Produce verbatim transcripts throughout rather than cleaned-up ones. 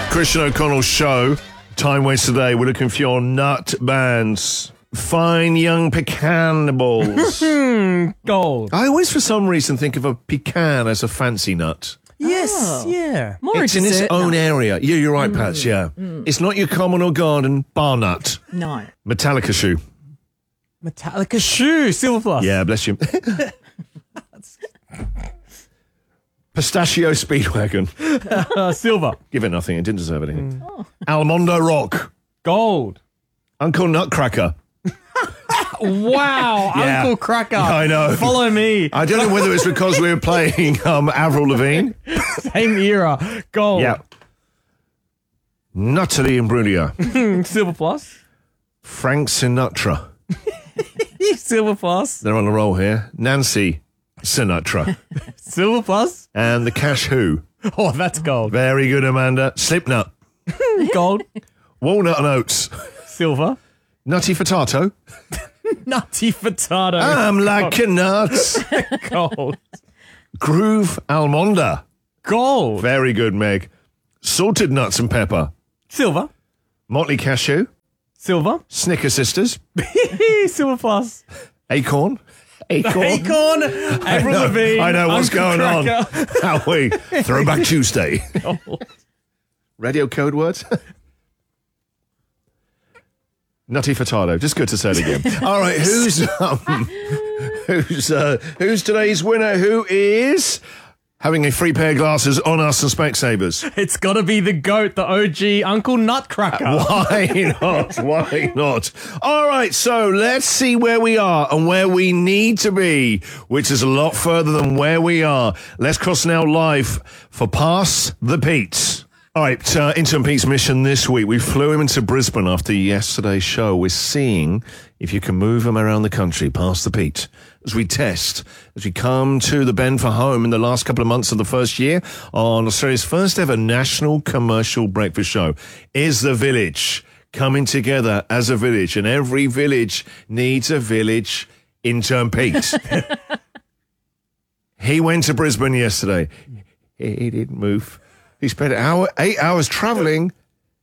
Christian O'Connell Show. Time waste today. We're looking for your nut bands. Fine young pecan balls. Gold. I always, for some reason, think of a pecan as a fancy nut. Yes, Oh. yeah. More It's in its dessert own nut. area. Yeah, you're right, Pats, yeah. It's not your common or garden bar nut. No. Metallica shoe. Metallica shoe. Silver plus. Yeah, bless you. Pistachio Speedwagon. Uh, silver. Give it nothing. It didn't deserve anything. Almondo Rock. Gold. Uncle Nutcracker. Wow. Yeah. Uncle Cracker. I know. Follow me. I don't know whether it's because we were playing um, Avril Lavigne. Same era. Gold. Yeah. Natalie Imbruglia. Silver plus. Frank Sinatra. Silver plus. They're on a roll here. Nancy Sinatra. Silver plus. And the Cash Who. Oh, that's gold. Very good, Amanda. Slipknot. Gold. Walnut and Oats. Silver. Nutty Fatato. Nutty Furtado. I'm like a nut. Gold. Groove Almonda. Gold. Very good, Meg. Salted Nuts and Pepper. Silver. Motley Cashew. Silver. Snicker Sisters. Silver plus. Acorn. Acorn. Acorn. Avril know, Lavigne. I know what's Uncle going Cracker. on. How we? Throwback Tuesday. Radio code words. Nutty Furtado. Just good to say it again. All right, who's um, who's uh, who's today's winner? Who is having a free pair of glasses on us and Specsavers? It's got to be the GOAT, the O G, Uncle Nutcracker. Why not? Why not? All right, so let's see where we are and where we need to be, which is a lot further than where we are. Let's cross now live for Pass the Pete. All right, uh, Intern Pete's mission this week. We flew him into Brisbane after yesterday's show. We're seeing if you can move him around the country, past the Pete, as we test, as we come to the bend for home in the last couple of months of the first year on Australia's first ever national commercial breakfast show. Is the village coming together as a village? And every village needs a village Intern Pete. He went to Brisbane yesterday. He didn't move. He spent an hour, eight hours travelling,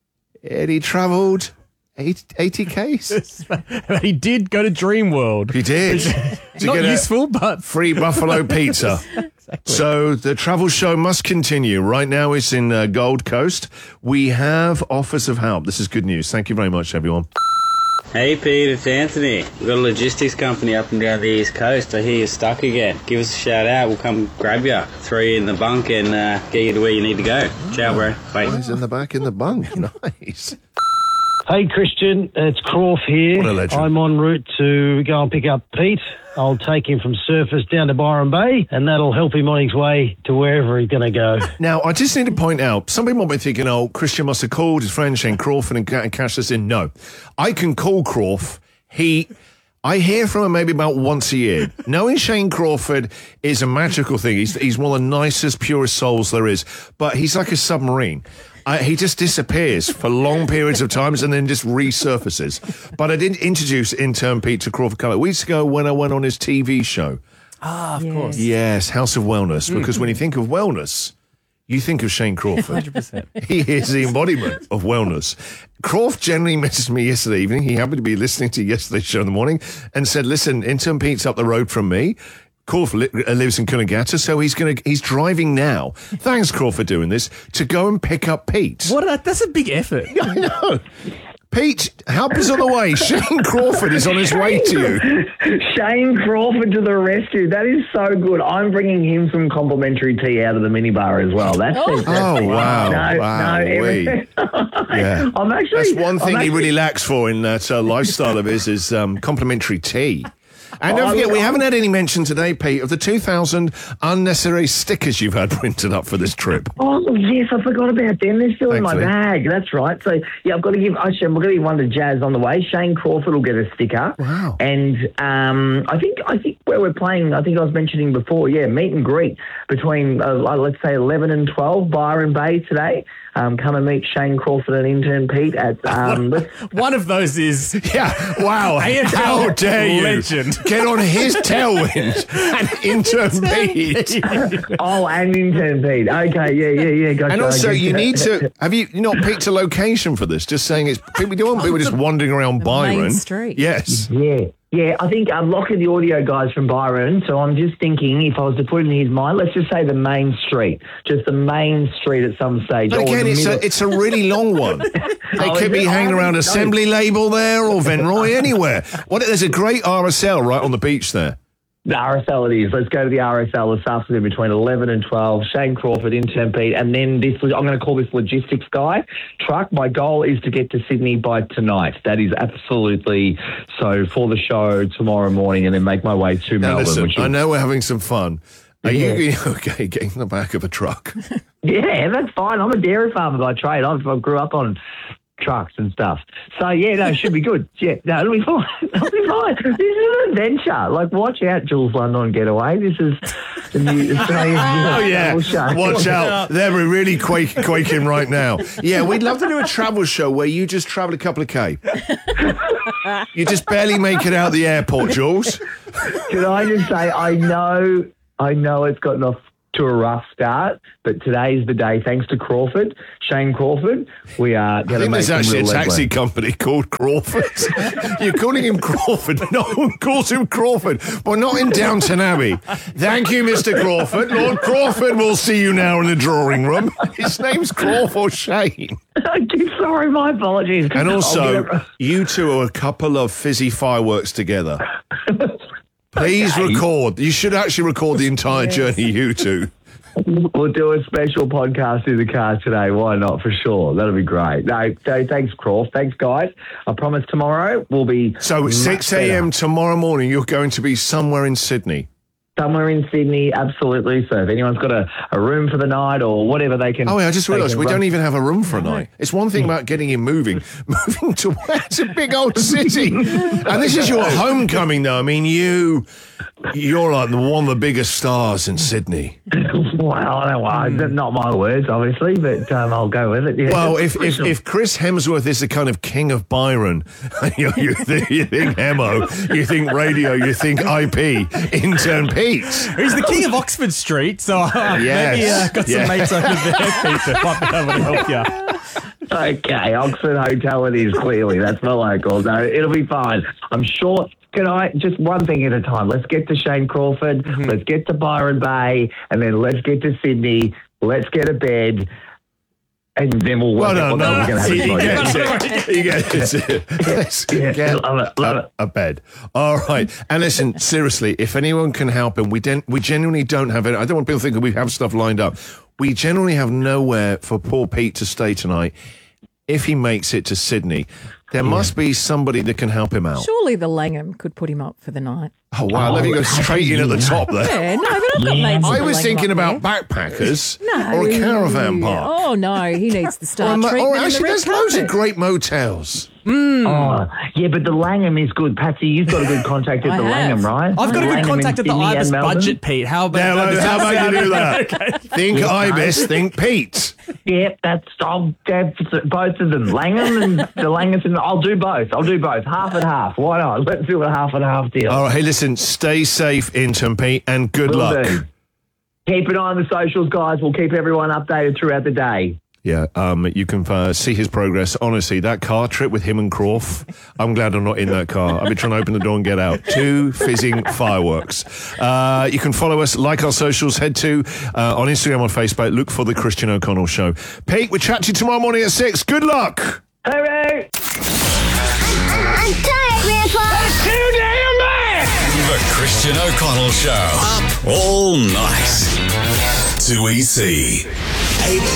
and he travelled eight, eighty Ks. He did go to Dream World. He did. To Not get a useful, but free buffalo pizza. exactly. So the travel show must continue. Right now it's in uh, Gold Coast. We have offers of help. This is good news. Thank you very much, everyone. Hey Pete, it's Anthony. We've got a logistics company up and down the East Coast. I hear you're stuck again. Give us a shout out. We'll come grab you, throw you in the bunk and uh, get you to where you need to go. Ciao, bro. Bye. He's in the back in the bunk. Nice. Hey Christian, it's Croft here. What a legend. I'm en route to go and pick up Pete. I'll take him from Surfers down to Byron Bay, and that'll help him on his way to wherever he's going to go. Now, I just need to point out, some people might be thinking, oh, Christian must have called his friend Shane Crawford and, and cashed this in. No. I can call Crawford. He... I hear from him maybe about once a year. Knowing Shane Crawford is a magical thing. He's, he's one of the nicest, purest souls there is. But he's like a submarine. I, he just disappears for long periods of times and then just resurfaces. But I did introduce Intern Pete to Crawford Cutler weeks ago when I went on his T V show. Ah, of Yes. course. Yes, House of Wellness. Because when you think of wellness, you think of Shane Crawford. one hundred percent. He is the embodiment of wellness. Croft generally messaged me yesterday evening. He happened to be listening to yesterday's show in the morning and said, listen, Intern Pete's up the road from me. Crawford li- lives in Coolangatta, so he's going to he's driving now. Thanks, Crawford, for doing this, to go and pick up Pete. What? A, that's a big effort. I know. Pete, help is on the way. Shane Crawford is on his way to you. Shane Crawford to the rescue. That is so good. I'm bringing him some complimentary tea out of the minibar as well. That's Oh. Oh, wow. No, wow. no, wee. everything- Yeah. I'm actually. That's one thing I'm he actually- really lacks for in that uh, lifestyle of his is um, complimentary tea. And don't Oh, forget, we I- haven't had any mention today, Pete, of the two thousand unnecessary stickers you've had printed up for this trip. Oh yes, I forgot about them. They're still Thankfully. in my bag. That's right. So yeah, I've got to give. Actually, we're going to give one to Jazz on the way. Shane Crawford will get a sticker. Wow. And um, I think I think where we're playing, I think I was mentioning before. Yeah, meet and greet between uh, let's say eleven and twelve, Byron Bay today. Um, come and meet Shane Crawford and Intern Pete at. Um, let's- One of those is Yeah, wow. A F L How dare you? legend. get on his tailwind and intern Pete. Oh, and intern Pete. Okay, yeah, yeah, yeah. Gotcha. And also, I get you that. need to, have you you not picked a location for this? Just saying it's, people don't want people just wandering around Byron. main street. Yes. Yeah. Yeah, I think I'm locking the audio guys from Byron, so I'm just thinking if I was to put it in his mind, let's just say the main street, just the main street at some stage. But or again, the it's middle. a, it's a really long one. They Oh, could is be it? hanging Oh, around no. Assembly Label there or Venroy, anywhere. What? There's a great R S L right on the beach there. The R S L it is. Let's go to the R S L this afternoon between eleven and twelve. Shane Crawford, intern Pete, and then this, I'm going to call this logistics guy. Truck, my goal is to get to Sydney by tonight. That is absolutely so for the show tomorrow morning and then make my way to Now, Melbourne. listen, which is, I know we're having some fun. Are Yeah. you okay getting in the back of a truck? Yeah, that's fine. I'm a dairy farmer by trade. I've, I grew up on trucks and stuff. So, yeah, no, it should be good. Yeah, no, it'll be fine. It'll be fine. This is an adventure. Like, watch out, Jules London Getaway. This is the new Australian Oh, yeah. travel show. Watch out. They're really quake, quaking right now. Yeah, we'd love to do a travel show where you just travel a couple of K. You just barely make it out the airport, Jules. Can I just say, I know, I know it's gotten off to a rough start, but today's the day. Thanks to Crawford, Shane Crawford, we are I going to think make there's some actually a real taxi legwork. company called Crawford. You're calling him Crawford. No one calls him Crawford. Well, not in Downton Abbey. Thank you, Mister Crawford. Lord Crawford will see you now in the drawing room. His name's Crawford Shane. Sorry, my apologies. And I'll also, get it- you two are a couple of fizzy fireworks together. Please record. You should actually record the entire journey, you two. We'll do a special podcast in the car today. Why not? For sure. That'll be great. No, so thanks, Croft. Thanks, guys. I promise tomorrow we'll be So, much six a.m. better. tomorrow morning, you're going to be somewhere in Sydney. Somewhere in Sydney, absolutely. So if anyone's got a, a room for the night or whatever they can... Oh, yeah, I just they realised can we run- don't even have a room for a night. It's one thing about getting him moving. Moving to where? It's a big old city. And this is your homecoming, though. I mean, you, you're like the- one of the biggest stars in Sydney. Well, I don't know. Not my words, obviously, but um, I'll go with it. Yeah. Well, if, if, if Chris Hemsworth is the kind of king of Byron, you, you, think, you think Hemo, you think radio, you think I P, intern Pete. He's the king of Oxford Street, so uh, Yes. maybe uh, got some Yeah. mates over there, Peter. Might be able to help you. Okay, Oxford Hotel it is, clearly. That's my local. No, it'll be fine. I'm sure. Can I, just one thing at a time. Let's get to Shane Crawford. Mm-hmm. Let's get to Byron Bay. And then let's get to Sydney. Let's get a bed. And then we'll work Well, out no, what no, we're going to have. he a gets it. He gets it. Let's Yeah, get love it, love a, it. a bed. All right. And listen, seriously, if anyone can help him, we, den- we genuinely don't have it. I don't want people thinking we have stuff lined up. We generally have nowhere for poor Pete to stay tonight. If he makes it to Sydney, there must be somebody that can help him out. Surely the Langham could put him up for the night. Oh, wow. Let me go straight in at the top there. Yeah, no, but I've got mates. I at the was Langham thinking up about there. backpackers No. or a caravan park. Oh, no, he needs the star Or, mo- treatment or and the actually, red there's loads of carpet. great motels. Oh, yeah, but the Langham is good. Patsy, you've got a good contact at I the have. Langham, right? I've got a good Langham in contact at the Sydney and Ibis Melbourne? budget, Pete. How about, Now, does how that about you sound- do that? Think Ibis, think Pete. Yep, that's I'll have both of them, Langham and the Langham. And I'll do both. I'll do both, half and half. Why not? Let's do a half and half deal. All right, hey, listen, stay safe, intern Pete, and good Will luck. do. Keep an eye on the socials, guys. We'll keep everyone updated throughout the day. Yeah, um, you can uh, see his progress. Honestly, that car trip with him and Croft, I'm glad I'm not in that car. I've been trying to open the door and get out. Two fizzing fireworks. Uh, you can follow us, like our socials, head to uh, on Instagram, on Facebook, look for The Christian O'Connell Show. Pete, we'll chat to you tomorrow morning at six. Good luck. Hooray! I'm tired, Grandpa. Too damn bad! The Christian O'Connell Show. Up all night. two E C. eighty